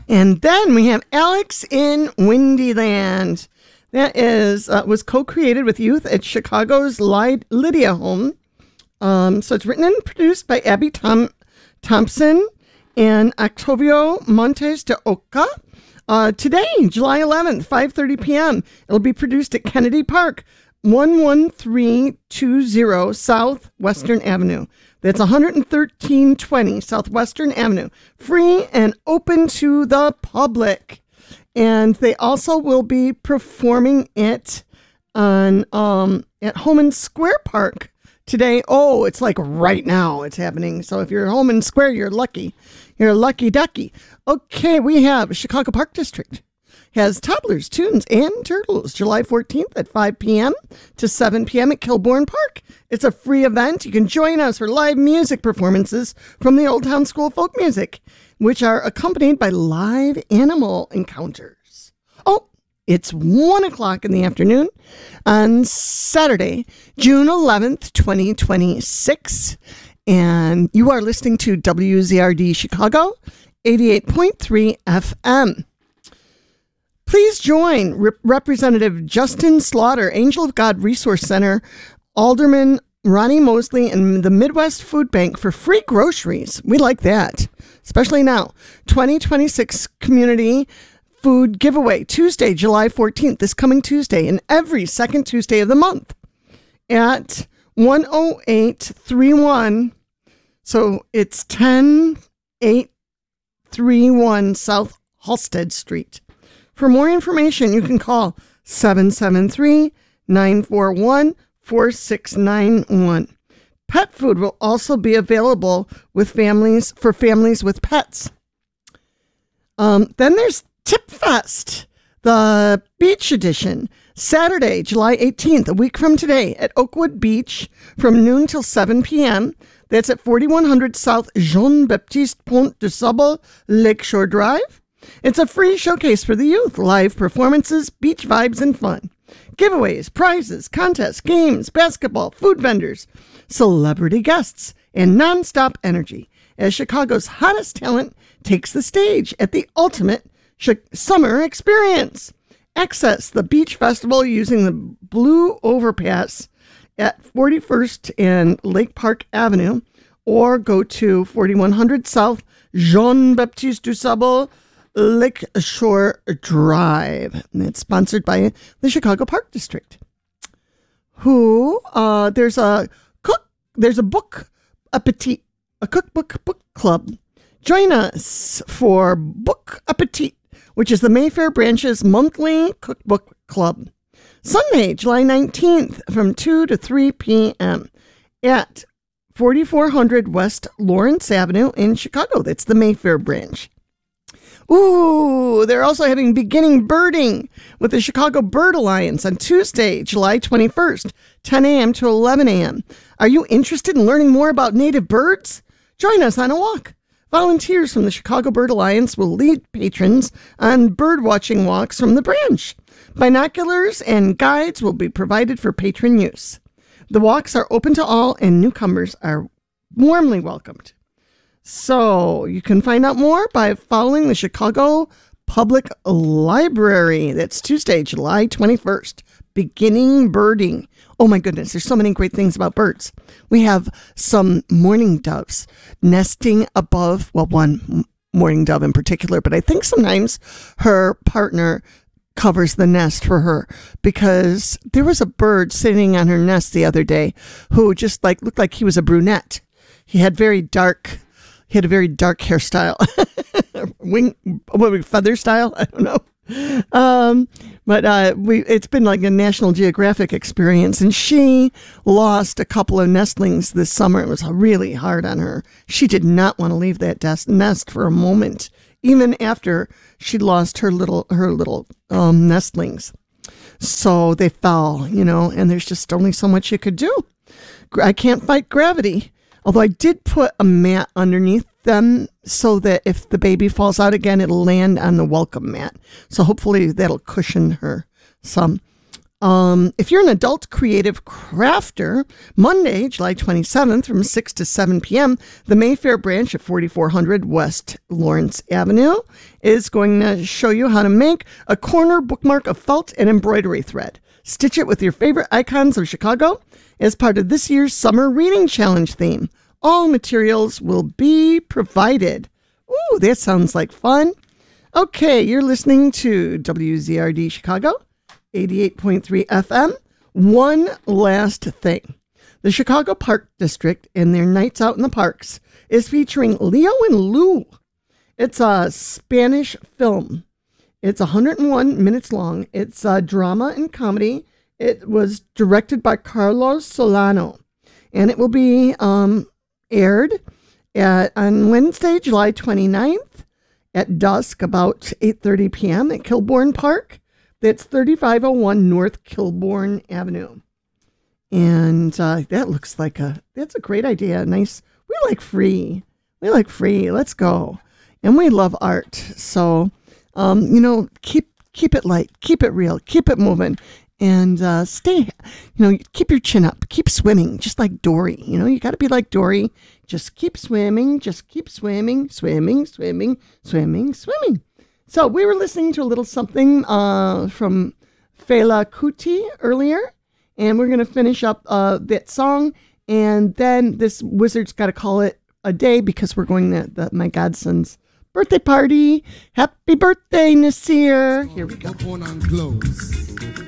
And then we have Alex in Windyland. That is was co-created with youth at Chicago's Lydia Home. So it's written and produced by Abby Thompson and Octavio Montes de Oca. Today, July 11th, 5:30 p.m. It'll be produced at Kennedy Park, 11320 South Western Avenue. That's 11320 Southwestern Avenue. Free and open to the public. And they also will be performing it on at Homan Square Park today. Oh, it's like right now it's happening. So if you're Homan Square, you're lucky. You're a lucky ducky. Okay, we have Chicago Park District. Has Toddlers, Tunes, and Turtles, July 14th at 5 p.m. to 7 p.m. at Kilbourne Park. It's a free event. You can join us for live music performances from the Old Town School of Folk Music, which are accompanied by live animal encounters. Oh, it's 1 o'clock in the afternoon on Saturday, June 11th, 2026. And you are listening to WZRD Chicago, 88.3 FM. Please join Representative Justin Slaughter, Angel of God Resource Center, Alderman Ronnie Mosley, and the Midwest Food Bank for free groceries. We like that, especially now. 2026 Community Food Giveaway, Tuesday, July 14th, this coming Tuesday, and every second Tuesday of the month at 10831. So it's 10831 South Halsted Street. For more information, you can call 773-941-4691. Pet food will also be available for families with pets. Then there's Tip Fest, the beach edition, Saturday, July 18th, a week from today, at Oakwood Beach from noon till 7 p.m. That's at 4100 South Jean-Baptiste Pont du Sable, Lakeshore Drive. It's a free showcase for the youth, live performances, beach vibes, and fun. Giveaways, prizes, contests, games, basketball, food vendors, celebrity guests, and nonstop energy as Chicago's hottest talent takes the stage at the ultimate summer experience. Access the beach festival using the Blue Overpass at 41st and Lake Park Avenue, or go to 4100 South Jean-Baptiste du Sable, Lakeshore Drive. And it's sponsored by the Chicago Park District. There's a book appetit, a cookbook book club. Join us for Book Appetit, which is the Mayfair Branch's monthly cookbook club. Sunday, July 19th from 2 to 3 p.m. at 4400 West Lawrence Avenue in Chicago. That's the Mayfair Branch. Ooh, they're also having beginning birding with the Chicago Bird Alliance on Tuesday, July 21st, 10 a.m. to 11 a.m. Are you interested in learning more about native birds? Join us on a walk. Volunteers from the Chicago Bird Alliance will lead patrons on bird watching walks from the branch. Binoculars and guides will be provided for patron use. The walks are open to all and newcomers are warmly welcomed. So you can find out more by following the Chicago Public Library. That's Tuesday, July 21st. Beginning birding. Oh my goodness, there's so many great things about birds. We have some mourning doves nesting above, well, one mourning dove in particular, but I think sometimes her partner covers the nest for her, because there was a bird sitting on her nest the other day who just looked like he was a brunette. He had a very dark hairstyle, feather style. I don't know. But it's been like a National Geographic experience, and she lost a couple of nestlings this summer. It was really hard on her. She did not want to leave that nest for a moment, even after she lost her little nestlings. So they fell, and there's just only so much you could do. I can't fight gravity. Although I did put a mat underneath them so that if the baby falls out again, it'll land on the welcome mat. So hopefully that'll cushion her some. If you're an adult creative crafter, Monday, July 27th from 6 to 7 p.m., the Mayfair branch at 4400 West Lawrence Avenue is going to show you how to make a corner bookmark of felt and embroidery thread. Stitch it with your favorite icons of Chicago as part of this year's Summer Reading Challenge theme. All materials will be provided. Ooh, that sounds like fun. Okay, you're listening to WZRD Chicago, 88.3 FM. One last thing. The Chicago Park District and their Nights Out in the Parks is featuring Leo and Lou. It's a Spanish film. It's 101 minutes long. It's a drama and comedy. It was directed by Carlos Solano. And it will be aired on Wednesday, July 29th at dusk, about 8:30 p.m. at Kilbourne Park. That's 3501 North Kilbourne Avenue. And that looks like that's a great idea. Nice. We like free. Let's go. And we love art. So, keep it light, keep it real, keep it moving. And keep your chin up, keep swimming, just like Dory. You got to be like Dory. Just keep swimming, swimming. So we were listening to a little something from Fela Kuti earlier, and we're going to finish up that song, and then this wizard's got to call it a day because we're going to my godson's birthday party. Happy birthday, Nasir. Here we go.